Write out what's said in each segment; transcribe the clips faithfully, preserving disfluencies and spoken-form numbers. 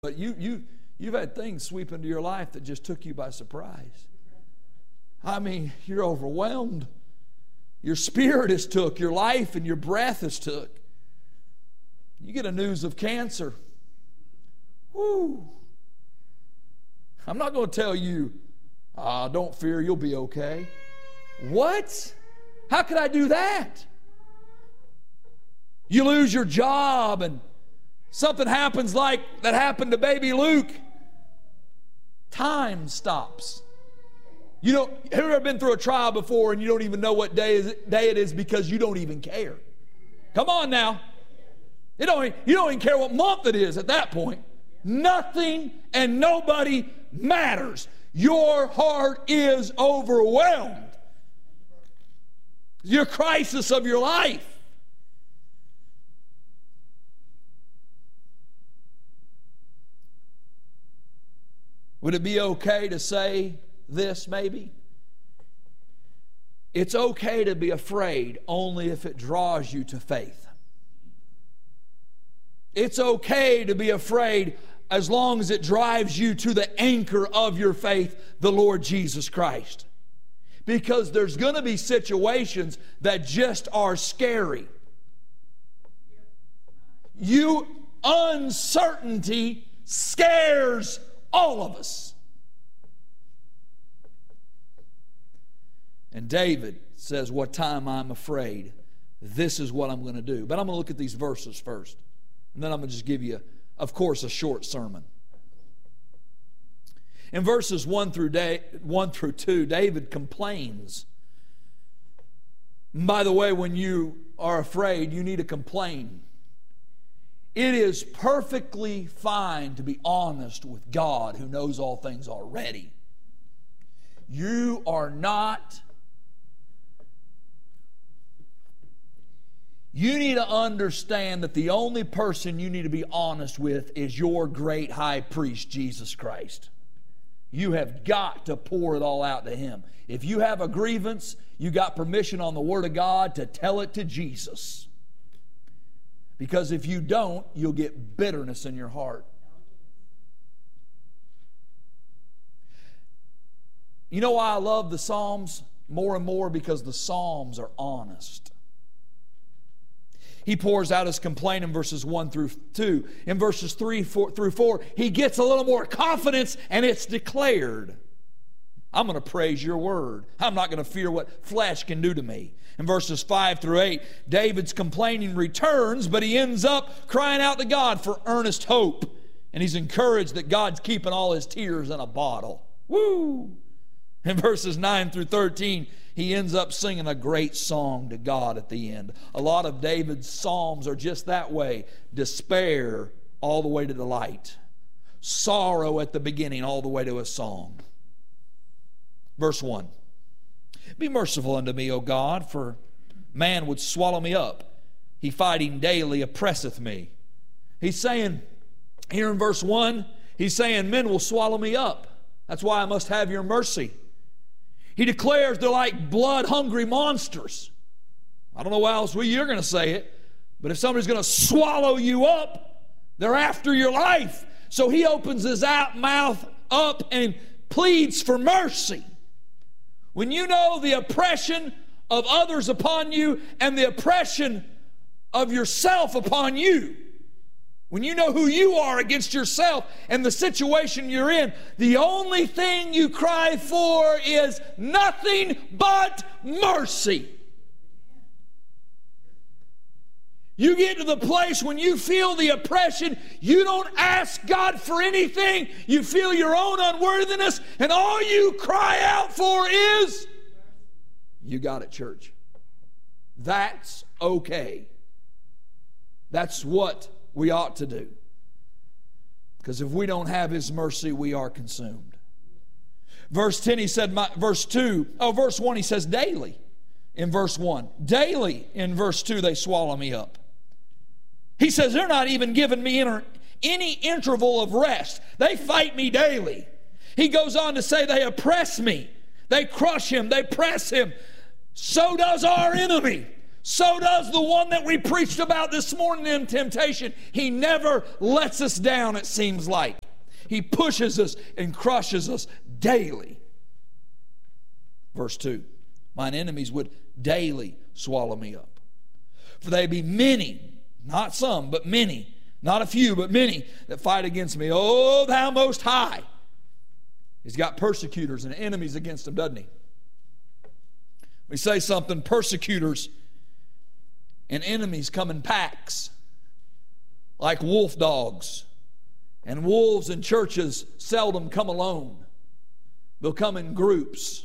But you, you, you've had things sweep into your life that just took you by surprise. I mean, you're overwhelmed. Your spirit is took. Your life and your breath is took. You get a news of cancer. Whoo! I'm not going to tell you, ah, don't fear, you'll be okay. What? How could I do that? You lose your job and something happens like that happened to baby Luke. Time stops. You don't, have you ever been through a trial before and you don't even know what day, is, day it is because you don't even care? Come on now. You don't, you don't even care what month it is at that point. Nothing and nobody matters. Your heart is overwhelmed. Your crisis of your life. Would it be okay to say this maybe? It's okay to be afraid only if it draws you to faith. It's okay to be afraid as long as it drives you to the anchor of your faith, the Lord Jesus Christ. Because there's going to be situations that just are scary. You, uncertainty scares all of us. And David says, what time I'm afraid, this is what I'm going to do. But I'm going to look at these verses first. And then I'm going to just give you, of course, a short sermon. In verses one through, day, one through two, David complains. And by the way, when you are afraid, you need to complain. It is perfectly fine to be honest with God who knows all things already. You are not... You need to understand that the only person you need to be honest with is your great high priest, Jesus Christ. You have got to pour it all out to Him. If you have a grievance, you got permission on the Word of God to tell it to Jesus. Because if you don't, you'll get bitterness in your heart. You know why I love the Psalms more and more? Because the Psalms are honest. He pours out his complaint in verses one through two. In verses three four, through four, he gets a little more confidence and it's declared. I'm going to praise your word. I'm not going to fear what flesh can do to me. In verses five through eight, David's complaining returns, but he ends up crying out to God for earnest hope. And he's encouraged that God's keeping all his tears in a bottle. Woo! In verses nine through thirteen, he ends up singing a great song to God at the end. A lot of David's psalms are just that way. Despair all the way to delight. Sorrow at the beginning all the way to a song. Verse one. Be merciful unto me, O God, for man would swallow me up. He fighting daily oppresseth me. He's saying, here in verse one, he's saying, men will swallow me up. That's why I must have your mercy. He declares they're like blood-hungry monsters. I don't know how else you're going to say it, but if somebody's going to swallow you up, they're after your life. So he opens his mouth up and pleads for mercy. When you know the oppression of others upon you and the oppression of yourself upon you, when you know who you are against yourself and the situation you're in, the only thing you cry for is nothing but mercy. You get to the place when you feel the oppression, you don't ask God for anything. You feel your own unworthiness, and all you cry out for is, you got it, church. That's okay. That's what we ought to do. Because if we don't have His mercy, we are consumed. Verse ten, he said, my, verse two, oh, verse one, he says, daily. In verse one. Daily, in verse two, they swallow me up. He says, they're not even giving me inter, any interval of rest. They fight me daily. He goes on to say, they oppress me. They crush him. They press him. So does our enemy. So does the one that we preached about this morning in temptation. He never lets us down, it seems like. He pushes us and crushes us daily. Verse two, mine enemies would daily swallow me up. For they be many, not some, but many, not a few, but many that fight against me. O thou most high. He's got persecutors and enemies against him, doesn't he? We say something, persecutors and enemies come in packs, like wolf dogs. And wolves in churches seldom come alone. They'll come in groups.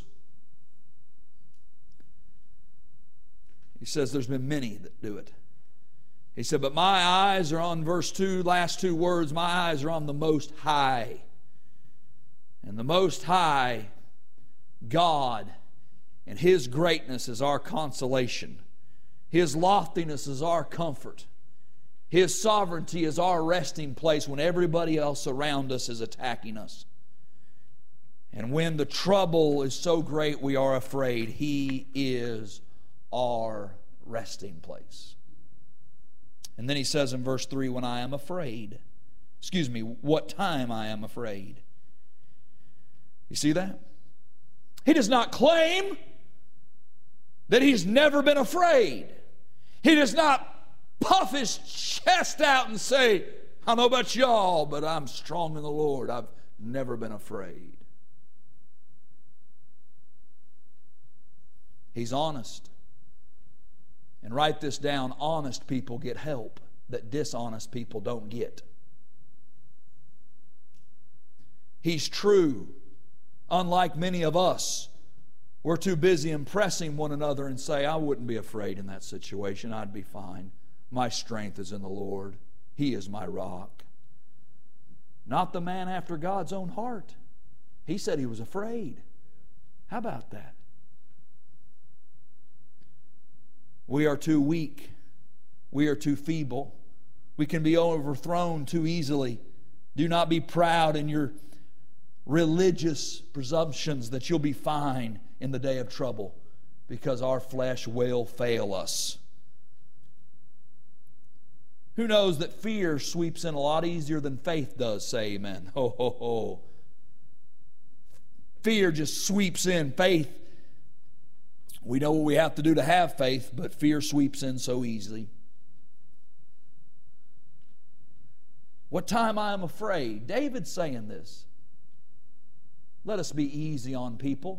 He says there's been many that do it. He said, but my eyes are on verse two, last two words, my eyes are on the Most High. And the Most High, God, and His greatness is our consolation. His loftiness is our comfort. His sovereignty is our resting place when everybody else around us is attacking us. And when the trouble is so great we are afraid, He is our resting place. And then he says in verse three, when I am afraid, excuse me, what time I am afraid. You see that? He does not claim that he's never been afraid. He does not puff his chest out and say, I don't know about y'all, but I'm strong in the Lord. I've never been afraid. He's honest. And write this down, honest people get help that dishonest people don't get. He's true. Unlike many of us, we're too busy impressing one another and say, I wouldn't be afraid in that situation. I'd be fine. My strength is in the Lord. He is my rock. Not the man after God's own heart. He said he was afraid. How about that? We are too weak. We are too feeble. We can be overthrown too easily. Do not be proud in your religious presumptions that you'll be fine in the day of trouble, because our flesh will fail us. Who knows that fear sweeps in a lot easier than faith does? Say amen. Ho, ho, ho. Fear just sweeps in. Faith, we know what we have to do to have faith, but fear sweeps in so easily. What time I am afraid. David's saying this. Let us be easy on people,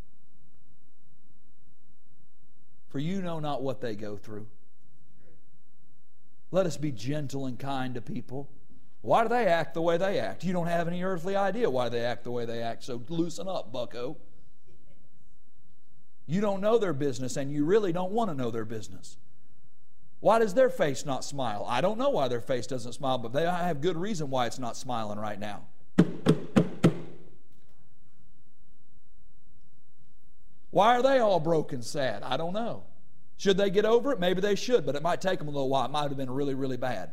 for you know not what they go through. Let us be gentle and kind to people. Why do they act the way they act? You don't have any earthly idea why they act the way they act, so loosen up, bucko. You don't know their business, and you really don't want to know their business. Why does their face not smile? I don't know why their face doesn't smile, but they have good reason why it's not smiling right now. Why are they all broken sad? I don't know. Should they get over it? Maybe they should, but it might take them a little while. It might have been really, really bad.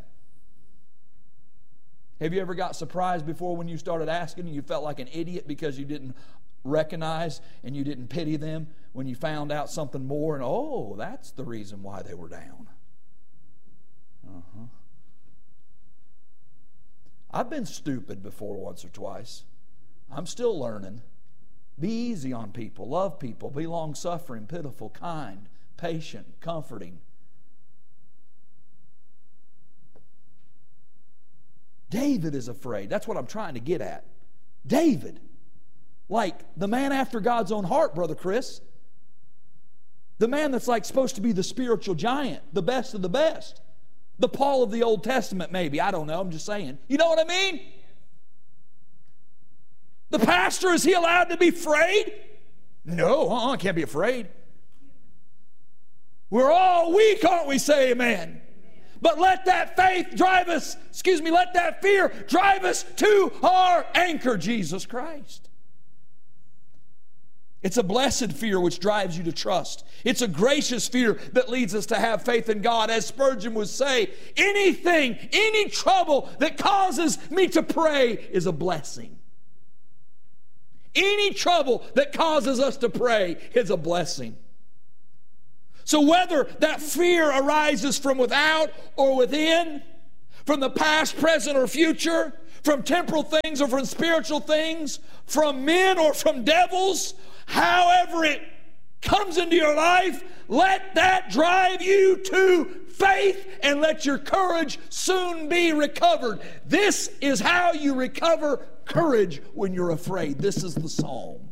Have you ever got surprised before when you started asking and you felt like an idiot because you didn't recognize and you didn't pity them when you found out something more and, oh, that's the reason why they were down? Uh-huh. I've been stupid before once or twice. I'm still learning. Be easy on people. Love people. Be long-suffering, pitiful, kind, patient, comforting. David is afraid. That's what I'm trying to get at. David. Like the man after God's own heart, Brother Chris. The man that's like supposed to be the spiritual giant, the best of the best. The Paul of the Old Testament, maybe. I don't know. I'm just saying. You know what I mean? The pastor, is he allowed to be afraid? No, uh-uh, can't be afraid. We're all weak, aren't we? Say amen. But let that faith drive us, excuse me, let that fear drive us to our anchor, Jesus Christ. It's a blessed fear which drives you to trust. It's a gracious fear that leads us to have faith in God. As Spurgeon would say, anything, any trouble that causes me to pray is a blessing. Any trouble that causes us to pray is a blessing. So whether that fear arises from without or within, from the past, present, or future, from temporal things or from spiritual things, from men or from devils, however it comes into your life, let that drive you to faith and let your courage soon be recovered. This is how you recover courage when you're afraid. This is the psalm.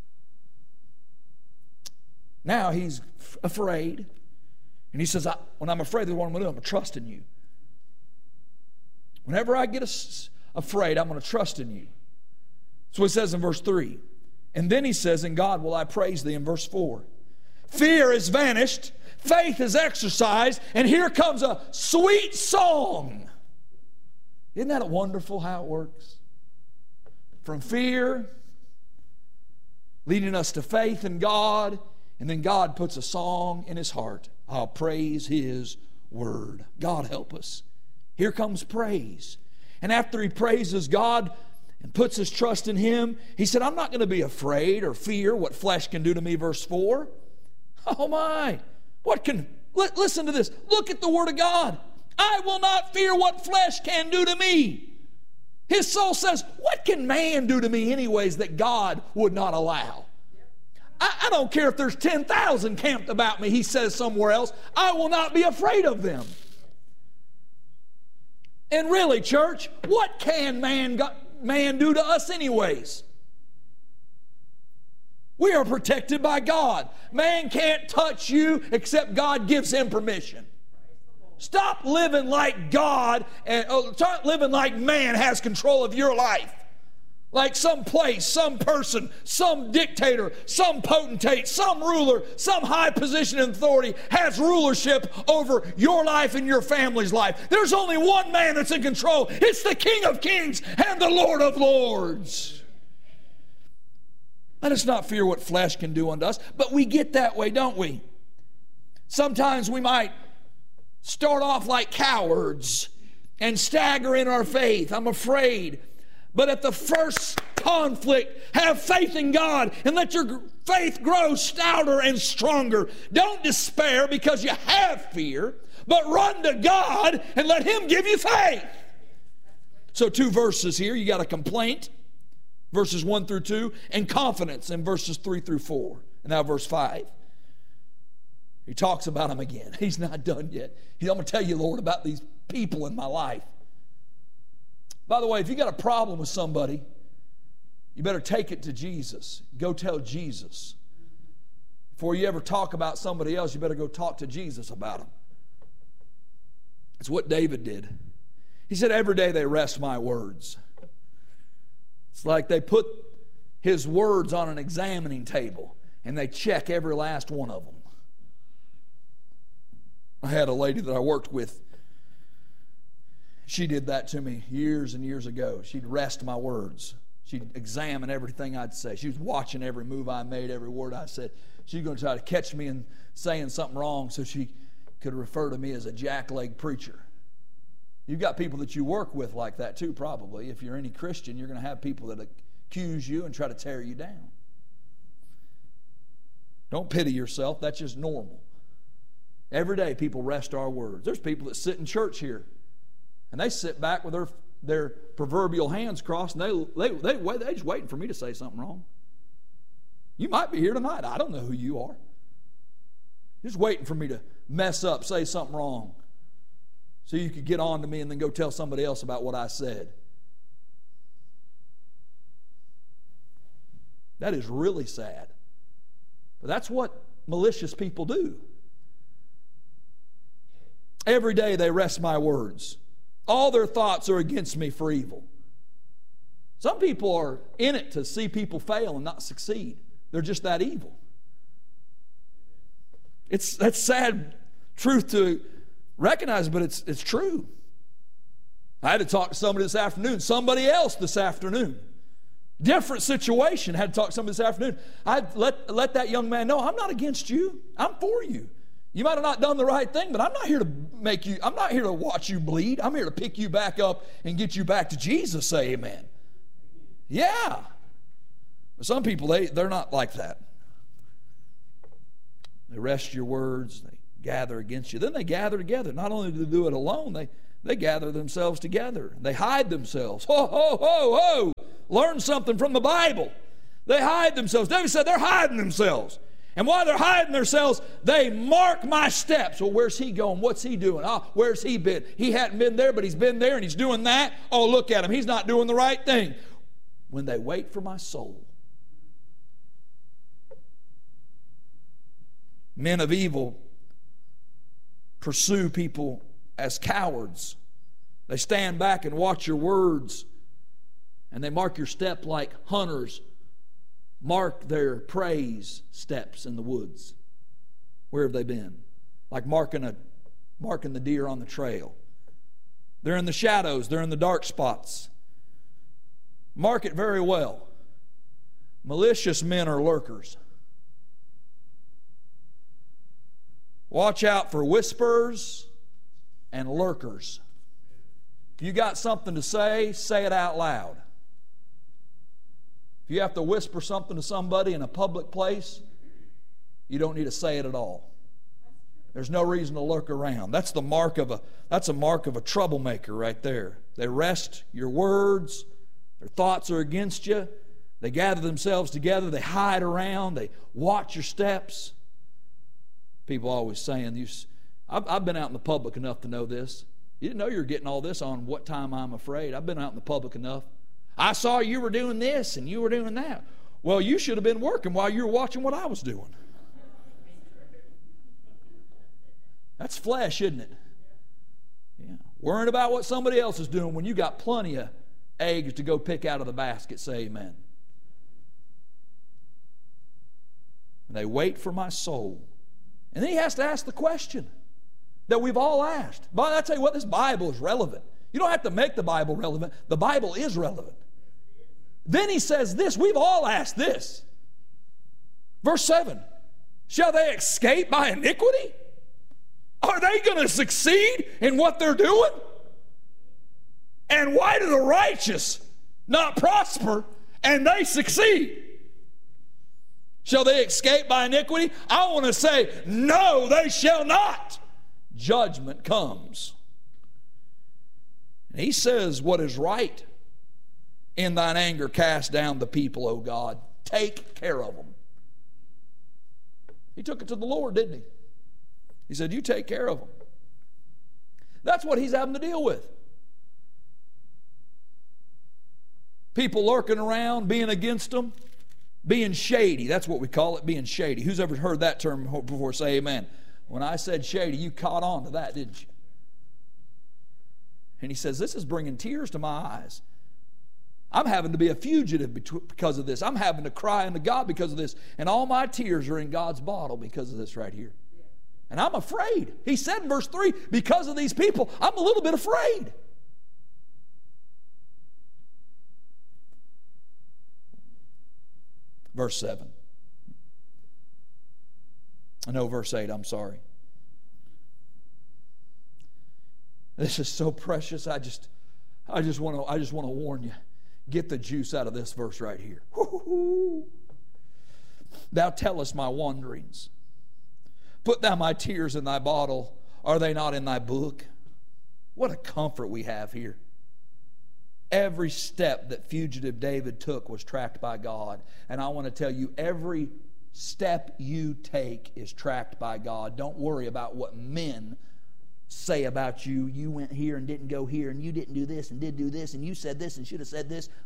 Now he's f- afraid. And he says, I, when I'm afraid, that's what I'm going to do. I'm going to trust in you. Whenever I get a, afraid, I'm going to trust in you. That's what he says in verse three. And then he says, in God will I praise thee in verse four. Fear is vanished, faith is exercised, and here comes a sweet song. Isn't that wonderful how it works? From fear, leading us to faith in God, and then God puts a song in his heart. I'll praise his word. God help us. Here comes praise. And after he praises God and puts his trust in him, he said, I'm not going to be afraid or fear what flesh can do to me, verse four. Oh my, what can, li- listen to this. Look at the word of God. I will not fear what flesh can do to me. His soul says, what can man do to me anyways that God would not allow? I, I don't care if there's ten thousand camped about me, he says somewhere else. I will not be afraid of them. And really, church, what can man, man do to us anyways? We are protected by God. Man can't touch you except God gives him permission. Stop living like God and oh, start living like man has control of your life. Like some place, some person, some dictator, some potentate, some ruler, some high position and authority has rulership over your life and your family's life. There's only one man that's in control. It's the King of Kings and the Lord of Lords. Let us not fear what flesh can do unto us, but we get that way, don't we? Sometimes we might start off like cowards and stagger in our faith. I'm afraid. But at the first conflict, have faith in God and let your faith grow stouter and stronger. Don't despair because you have fear, but run to God and let him give you faith. So two verses here. You got a complaint, verses one through two, and confidence in verses three through four. And now verse five. He talks about them again. He's not done yet. He's, I'm going to tell you, Lord, about these people in my life. By the way, if you got a problem with somebody, you better take it to Jesus. Go tell Jesus. Before you ever talk about somebody else, you better go talk to Jesus about them. It's what David did. He said, every day they rest my words. It's like they put his words on an examining table and they check every last one of them. I had a lady that I worked with. She did that to me years and years ago. She'd rest my words. She'd examine everything I'd say. She was watching every move I made, every word I said. She was going to try to catch me in saying something wrong so she could refer to me as a jackleg preacher. You've got people that you work with like that too, probably. If you're any Christian, you're going to have people that accuse you and try to tear you down. Don't pity yourself. That's just normal. Every day people rest our words. There's people that sit in church here and they sit back with their, their proverbial hands crossed and they, they, they, they're just waiting for me to say something wrong. You might be here tonight. I don't know who you are. You're just waiting for me to mess up, say something wrong, so you could get on to me and then go tell somebody else about what I said. That is really sad. But that's what malicious people do. Every day they wrest my words. All their thoughts are against me for evil. Some people are in it to see people fail and not succeed. They're just that evil. It's that's sad truth to recognize, but it's it's true. I had to talk to somebody this afternoon, somebody else this afternoon. Different situation. I had to talk to somebody this afternoon. I let let that young man know, I'm not against you. I'm for you. You might have not done the right thing, but I'm not here to make you, I'm not here to watch you bleed. I'm here to pick you back up and get you back to Jesus. Say amen. Yeah. But some people, they, they're not like that. They rest your words. They gather against you. Then they gather together. Not only do they do it alone, they, they gather themselves together. They hide themselves. Ho, ho, ho, ho! Learn something from the Bible. They hide themselves. David said they're hiding themselves. And while they're hiding themselves, they mark my steps. Well, where's he going? What's he doing? Oh, where's he been? He hadn't been there, but he's been there and he's doing that. Oh, look at him. He's not doing the right thing. When they wait for my soul. Men of evil pursue people as cowards. They stand back and watch your words, and they mark your step like hunters mark their prey's steps in the woods. Where have they been? Like marking a marking the deer on the trail. They're in the shadows. They're in the dark spots. Mark it very well. Malicious men are lurkers. Watch out for whisperers and lurkers. If you got something to say, say it out loud. If you have to whisper something to somebody in a public place, you don't need to say it at all. There's no reason to lurk around. That's the mark of a that's a mark of a troublemaker right there. They wrest your words. Their thoughts are against you. They gather themselves together. They hide around. They watch your steps. People always saying, you, I've, I've been out in the public enough to know this. You didn't know you were getting all this on What Time I'm Afraid. I've been out in the public enough. I saw you were doing this and you were doing that. Well, you should have been working while you were watching what I was doing. That's flesh, isn't it? Yeah. Worrying about what somebody else is doing when you got plenty of eggs to go pick out of the basket. Say amen. And they wait for my soul. And then he has to ask the question that we've all asked. But I tell you what, this Bible is relevant. You don't have to make the Bible relevant. The Bible is relevant. Then he says this. We've all asked this. Verse seven. Shall they escape by iniquity? Are they going to succeed in what they're doing? And why do the righteous not prosper and they succeed? Shall they escape by iniquity? I want to say, no, they shall not. Judgment comes. And he says, what is right? In thine anger cast down the people, O God. Take care of them. He took it to the Lord, didn't he? He said, you take care of them. That's what he's having to deal with. People lurking around, being against them, being shady. That's what we call it, being shady. Who's ever heard that term before? Say amen. When I said shady, you caught on to that, didn't you? And he says, this is bringing tears to my eyes. I'm having to be a fugitive because of this. I'm having to cry unto God because of this. And all my tears are in God's bottle because of this right here. And I'm afraid. He said in verse three, because of these people, I'm a little bit afraid. Verse seven. I know verse eight, I'm sorry. This is so precious. I just I just want to I just want to warn you. Get the juice out of this verse right here. Woo-hoo-hoo. Thou tellest my wanderings. Put thou my tears in thy bottle. Are they not in thy book? What a comfort we have here. Every step that fugitive David took was tracked by God. And I want to tell you, every step you take is tracked by God. Don't worry about what men say about you. You went here and didn't go here, and you didn't do this and did do this, and you said this and should have said this.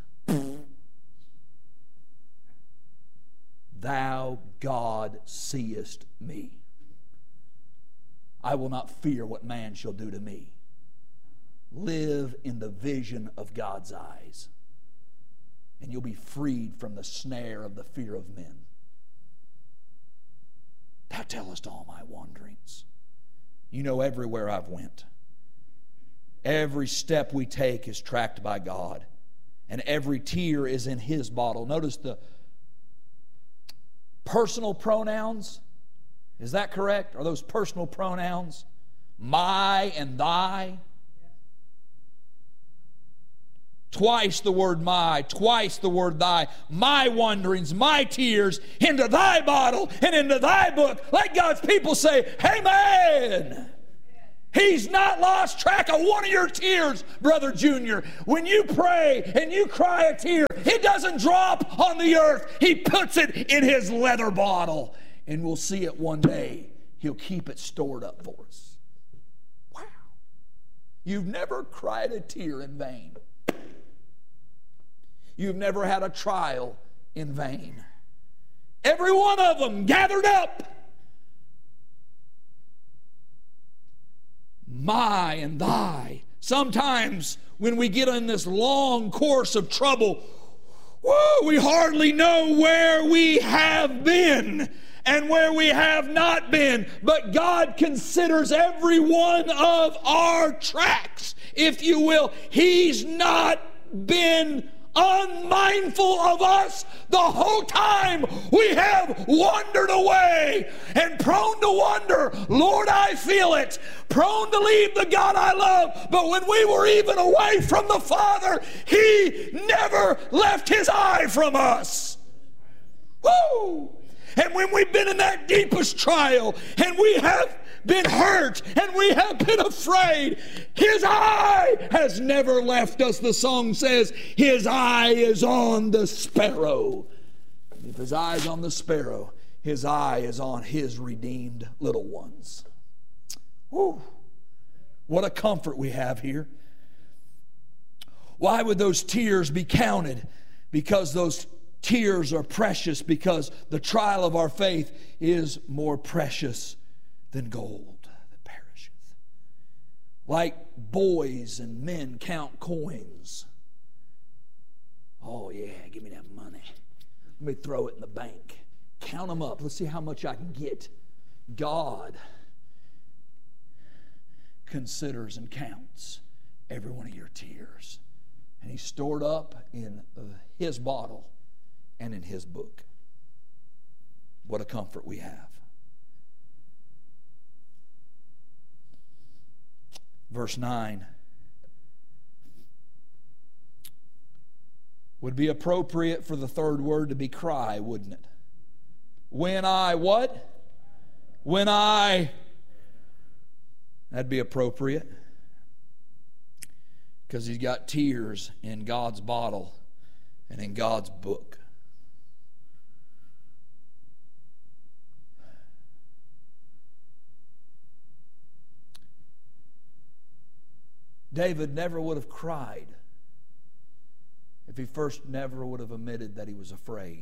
Thou, God, seest me. I will not fear what man shall do to me. Live in the vision of God's eyes, and you'll be freed from the snare of the fear of men. Thou tellest all my wanderings. You know everywhere I've went. Every step we take is tracked by God, and every tear is in His bottle. Notice the personal pronouns. Is that correct? Are those personal pronouns? My and thy. Twice the word my, twice the word thy, my wanderings, my tears, into thy bottle and into thy book. Let God's people say, amen. He's not lost track of one of your tears, Brother Junior. When you pray and you cry a tear, it doesn't drop on the earth. He puts it in His leather bottle. And we'll see it one day. He'll keep it stored up for us. Wow. You've never cried a tear in vain. You've never had a trial in vain. Every one of them gathered up. My and thy. Sometimes when we get in this long course of trouble, woo, we hardly know where we have been and where we have not been. But God considers every one of our tracks, if you will. He's not been unmindful of us the whole time we have wandered away and prone to wonder. Lord, I feel it. Prone to leave the God I love. But when we were even away from the Father, He never left His eye from us. Woo! And when we've been in that deepest trial and we have been hurt and we have been afraid, His eye has never left us. The song says, His eye is on the sparrow. If His eye is on the sparrow, His eye is on His redeemed little ones. Whew. What a comfort we have here. Why would those tears be counted? Because those tears are precious, because the trial of our faith is more precious than gold that perisheth. Like boys and men count coins. Oh yeah, give me that money. Let me throw it in the bank. Count them up. Let's see how much I can get. God considers and counts every one of your tears. And He's stored up in His bottle and in His book. What a comfort we have. Verse nine. Would be appropriate for the third word to be cry, wouldn't it? When I what? When I. That'd be appropriate. Because he's got tears in God's bottle and in God's book. David never would have cried if he first never would have admitted that he was afraid.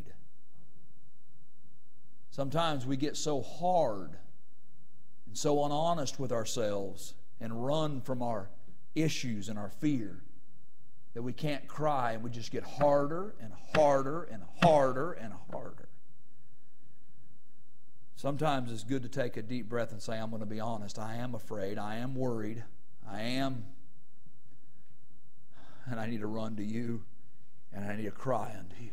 Sometimes we get so hard and so unhonest with ourselves and run from our issues and our fear that we can't cry, and we just get harder and harder and harder and harder. Sometimes it's good to take a deep breath and say, I'm going to be honest. I am afraid. I am worried. I am. And I need to run to you, and I need to cry unto you.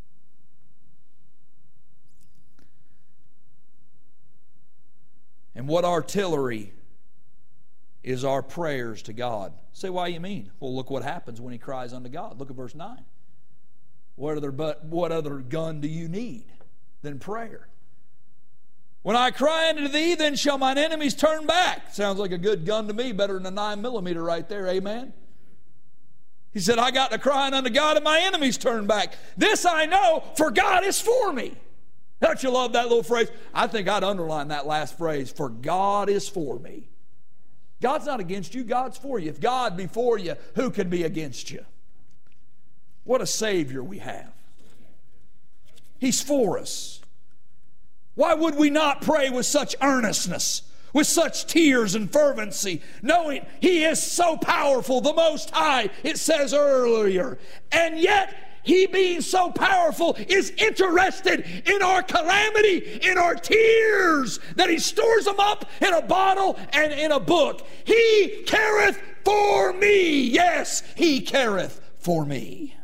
And what artillery is our prayers to God? Say, why you mean? Well, look what happens when he cries unto God. Look at verse nine. What other, but, what other gun do you need than prayer? When I cry unto thee, then shall mine enemies turn back. Sounds like a good gun to me, better than a nine millimeter right there, amen? He said, I got to crying unto God and my enemies turn back. This I know, for God is for me. Don't you love that little phrase? I think I'd underline that last phrase, for God is for me. God's not against you, God's for you. If God be for you, who can be against you? What a Savior we have. He's for us. Why would we not pray with such earnestness, with such tears and fervency, knowing He is so powerful, the Most High, it says earlier, and yet He being so powerful is interested in our calamity, in our tears, that He stores them up in a bottle and in a book. He careth for me. Yes, He careth for me.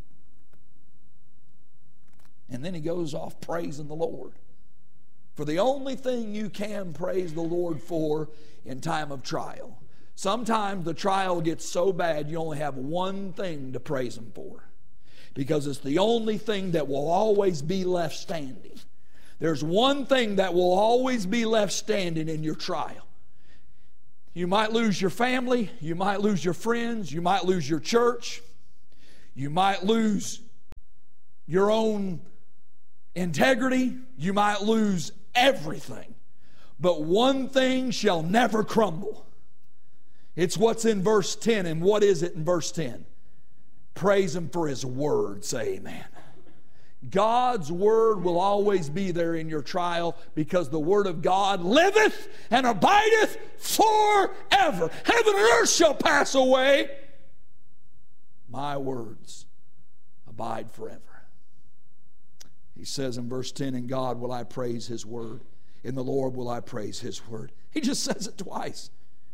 And then he goes off praising the Lord. For the only thing you can praise the Lord for in time of trial. Sometimes the trial gets so bad you only have one thing to praise Him for, because it's the only thing that will always be left standing. There's one thing that will always be left standing in your trial. You might lose your family, you might lose your friends, you might lose your church, you might lose your own integrity, you might lose everything. But one thing shall never crumble. It's what's in verse ten. And what is it in verse ten? Praise Him for His Word. Say amen. God's Word will always be there in your trial, because the Word of God liveth and abideth forever. Heaven and earth shall pass away. My words abide forever. He says in verse ten, in God will I praise His Word. In the Lord will I praise His Word. He just says it twice.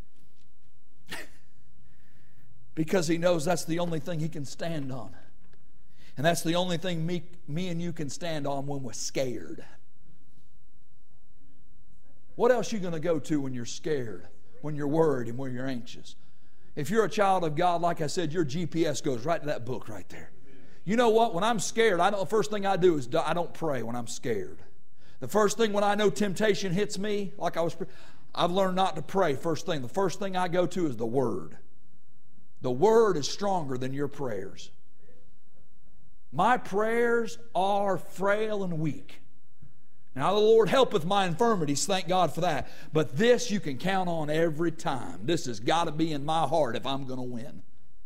Because He knows that's the only thing He can stand on. And that's the only thing me, me and you can stand on when we're scared. What else are you going to go to when you're scared, when you're worried, and when you're anxious? If you're a child of God, like I said, your G P S goes right to that book right there. You know what? When I'm scared, I don't, the first thing I do is I don't pray when I'm scared. The first thing when I know temptation hits me, like I was, I've learned not to pray first thing. The first thing I go to is the Word. The Word is stronger than your prayers. My prayers are frail and weak. Now the Lord helpeth my infirmities, thank God for that. But this you can count on every time. This has got to be in my heart if I'm going to win.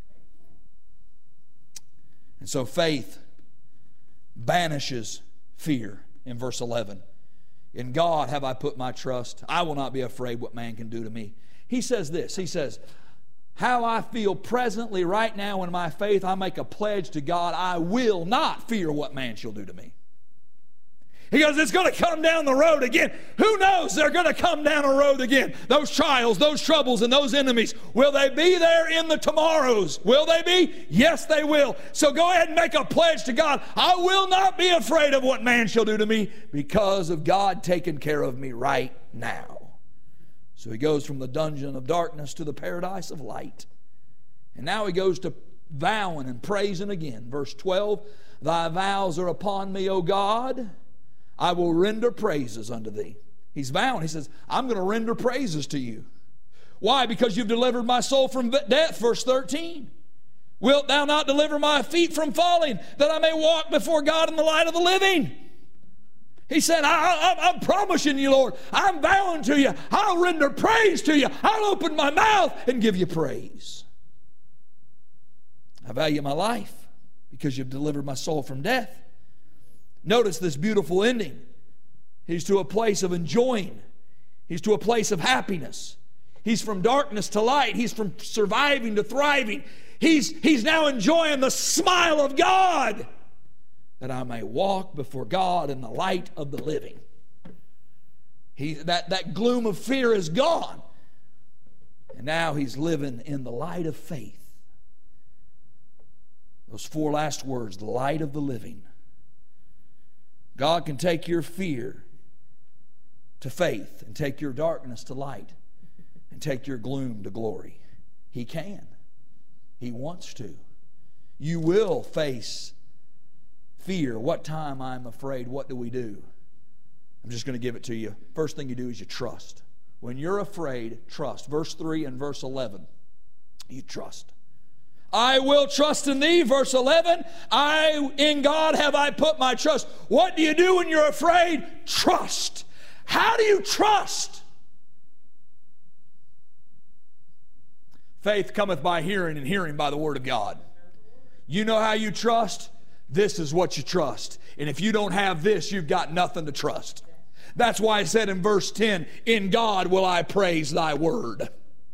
And so faith banishes fear in verse eleven. In God have I put my trust. I will not be afraid what man can do to me. He says this. He says, how I feel presently right now in my faith, I make a pledge to God, I will not fear what man shall do to me. He goes, it's going to come down the road again. Who knows? They're going to come down a road again. Those trials, those troubles, and those enemies. Will they be there in the tomorrows? Will they be? Yes, they will. So go ahead and make a pledge to God. I will not be afraid of what man shall do to me, because of God taking care of me right now. So he goes from the dungeon of darkness to the paradise of light. And now he goes to vowing and praising again. Verse twelve, thy vows are upon me, O God. I will render praises unto thee. He's vowing. He says, I'm going to render praises to you. Why? Because you've delivered my soul from death. Verse thirteen. Wilt thou not deliver my feet from falling, that I may walk before God in the light of the living? He said, I, I, I'm promising you, Lord. I'm vowing to you. I'll render praise to you. I'll open my mouth and give you praise. I value my life because you've delivered my soul from death. Notice this beautiful ending. He's to a place of enjoying. He's to a place of happiness. He's from darkness to light. He's from surviving to thriving. He's, he's now enjoying the smile of God, that I may walk before God in the light of the living. He, that, that gloom of fear is gone. And now he's living in the light of faith. Those four last words, the light of the living. God can take your fear to faith, and take your darkness to light, and take your gloom to glory. He can. He wants to. You will face fear. What time I'm afraid, what do we do? I'm just going to give it to you. First thing you do is you trust. When you're afraid, trust. Verse three and verse eleven, you trust. I will trust in thee, verse eleven. I, in God have I put my trust. What do you do when you're afraid? Trust. How do you trust? Faith cometh by hearing, and hearing by the word of God. You know how you trust? This is what you trust. And if you don't have this, you've got nothing to trust. That's why I said in verse ten, in God will I praise thy word.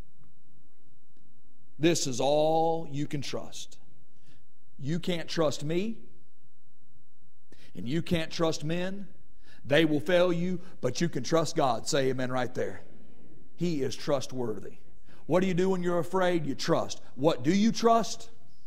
This is all you can trust. You can't trust me, and you can't trust men. They will fail you, but you can trust God. Say amen right there. He is trustworthy. What do you do when you're afraid? You trust. What do you trust?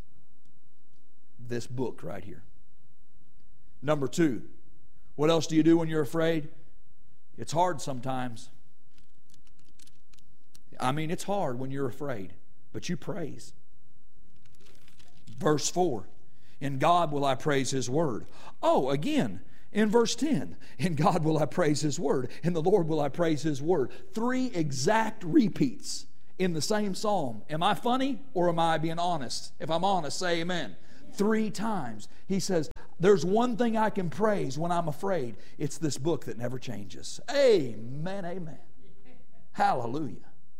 This book right here. Number two, what else do you do when you're afraid? It's hard sometimes. I mean, it's hard when you're afraid, but you praise. Verse four, in God will I praise His word. Oh, again, in verse ten, in God will I praise His word. In the Lord will I praise His word. Three exact repeats in the same psalm. Am I funny or am I being honest? If I'm honest, say amen. Three times. He says, there's one thing I can praise when I'm afraid. It's this book that never changes. Amen, amen. Hallelujah.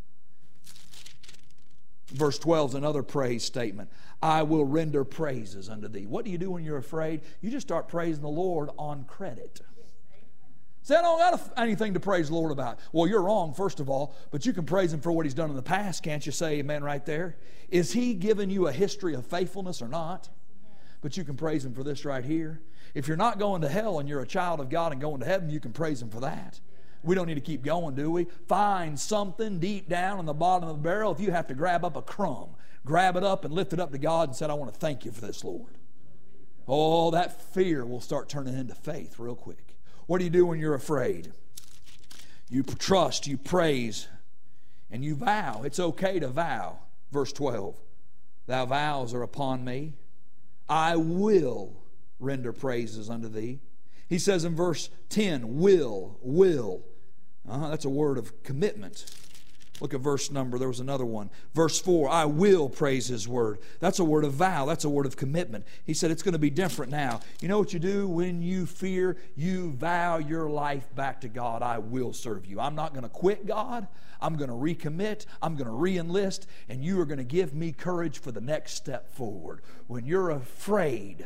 Verse twelve is another praise statement. I will render praises unto thee. What do you do when you're afraid? You just start praising the Lord on credit. Say, I don't got anything to praise the Lord about. Well, you're wrong, first of all, but you can praise Him for what He's done in the past. Can't you say amen right there? Is He giving you a history of faithfulness or not? But you can praise Him for this right here. If you're not going to hell and you're a child of God and going to heaven, you can praise Him for that. We don't need to keep going, do we? Find something deep down in the bottom of the barrel. If you have to grab up a crumb, grab it up and lift it up to God and say, I want to thank you for this, Lord. Oh, that fear will start turning into faith real quick. What do you do when you're afraid? You trust, you praise, and you vow. It's okay to vow. Verse twelve, thy vows are upon me. I will render praises unto thee. He says in verse ten, will, will. Uh-huh, that's a word of commitment. Look at verse number. There was another one. Verse four, I will praise His word. That's a word of vow. That's a word of commitment. He said it's going to be different now. You know what you do when you fear? You vow your life back to God. I will serve you. I'm not going to quit, God. I'm going to recommit. I'm going to re-enlist. And you are going to give me courage for the next step forward. When you're afraid,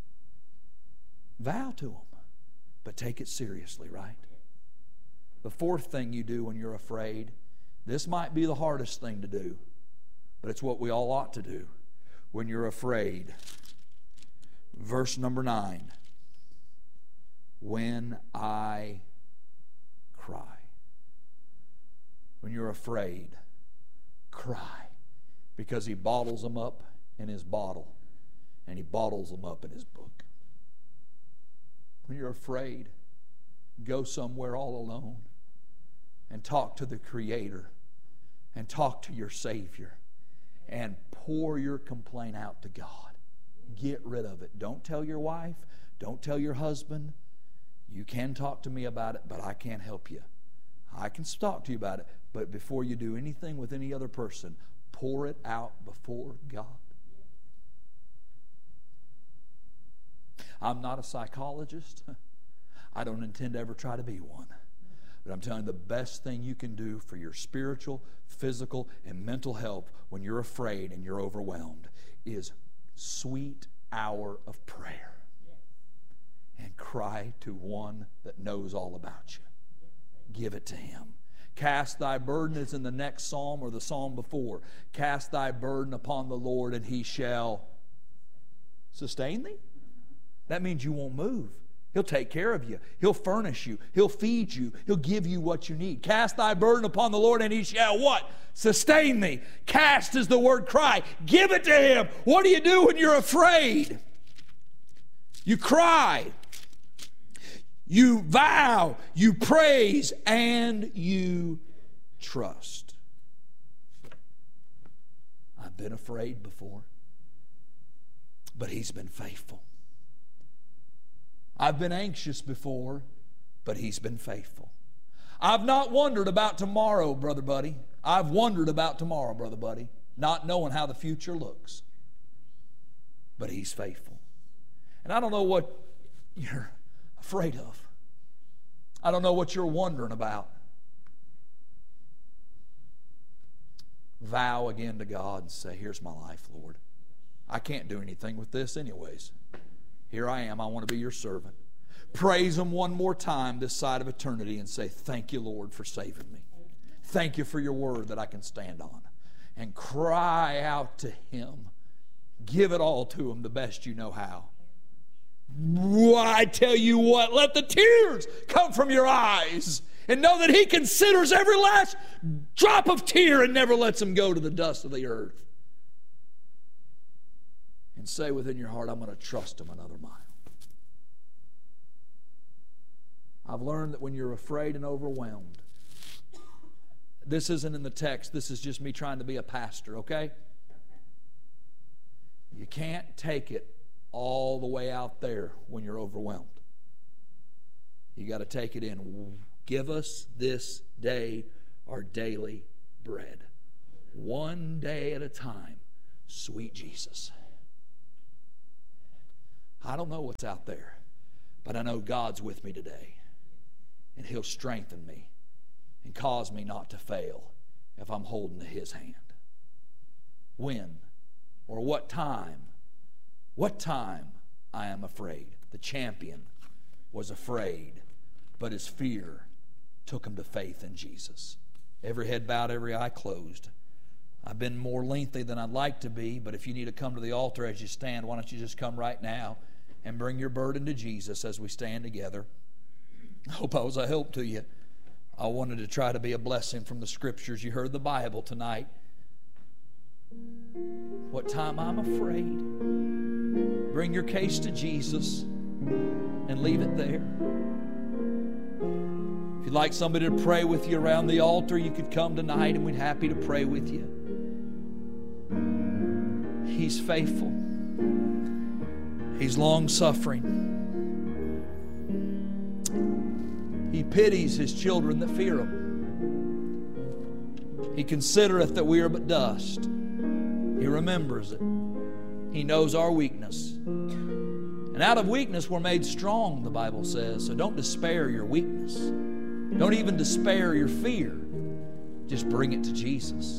vow to Him. But take it seriously, right? The fourth thing you do when you're afraid, this might be the hardest thing to do, but it's what we all ought to do when you're afraid. Verse number nine. When I cry. When you're afraid, cry. Because He bottles them up in His bottle, and He bottles them up in His book. When you're afraid, go somewhere all alone and talk to the Creator and talk to your Savior and pour your complaint out to God. Get rid of it. Don't tell your wife. Don't tell your husband. You can talk to me about it, but I can't help you. I can talk to you about it, but before you do anything with any other person, pour it out before God. I'm not a psychologist. I don't intend to ever try to be one. But I'm telling you, the best thing you can do for your spiritual, physical, and mental health when you're afraid and you're overwhelmed is sweet hour of prayer. And cry to one that knows all about you. Give it to Him. Cast thy burden is in the next psalm or the psalm before. Cast thy burden upon the Lord and He shall sustain thee. That means you won't move. He'll take care of you. He'll furnish you. He'll feed you. He'll give you what you need. Cast thy burden upon the Lord and He shall what? Sustain thee. Cast is the word cry. Give it to Him. What do you do when you're afraid? You cry. You vow. You praise. And you trust. I've been afraid before, but He's been faithful. I've been anxious before, but He's been faithful. I've not wondered about tomorrow, brother buddy. I've wondered about tomorrow, brother buddy, not knowing how the future looks. But He's faithful. And I don't know what you're afraid of. I don't know what you're wondering about. Vow again to God and say, here's my life, Lord. I can't do anything with this anyways. Here I am. I want to be your servant. Praise Him one more time this side of eternity and say, thank you, Lord, for saving me. Thank you for your word that I can stand on. And cry out to Him. Give it all to Him the best you know how. I tell you what, let the tears come from your eyes and know that He considers every last drop of tear and never lets them go to the dust of the earth. And say within your heart, I'm going to trust Him another mile. I've learned that when you're afraid and overwhelmed, this isn't in the text. This is just me trying to be a pastor, okay? You can't take it all the way out there when you're overwhelmed. You got to take it in. Give us this day our daily bread. One day at a time, sweet Jesus. I don't know what's out there, but I know God's with me today. And He'll strengthen me and cause me not to fail if I'm holding to His hand. When or what time, what time I am afraid. The champion was afraid, but his fear took him to faith in Jesus. Every head bowed, every eye closed. I've been more lengthy than I'd like to be, but if you need to come to the altar as you stand, why don't you just come right now and bring your burden to Jesus as we stand together. I hope I was a help to you. I wanted to try to be a blessing from the Scriptures. You heard the Bible tonight. What time I'm afraid. Bring your case to Jesus and leave it there. If you'd like somebody to pray with you around the altar, you could come tonight and we'd be happy to pray with you. He's faithful. He's long-suffering. He pities His children that fear Him. He considereth that we are but dust. He remembers it. He knows our weakness. And out of weakness we're made strong, the Bible says. So don't despair your weakness. Don't even despair your fear. Just bring it to Jesus.